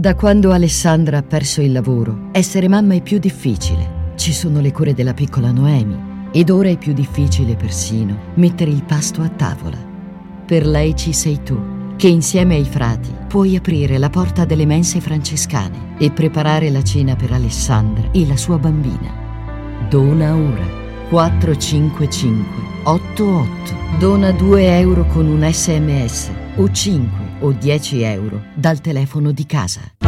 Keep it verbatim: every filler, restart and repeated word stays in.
Da quando Alessandra ha perso il lavoro, essere mamma è più difficile. Ci sono le cure della piccola Noemi ed ora è più difficile persino mettere il pasto a tavola. Per lei ci sei tu, che insieme ai frati puoi aprire la porta delle mense francescane e preparare la cena per Alessandra e la sua bambina. Dona ora quattro cinque cinque otto otto. Dona due euro con un sms o cinque o dieci euro dal telefono di casa.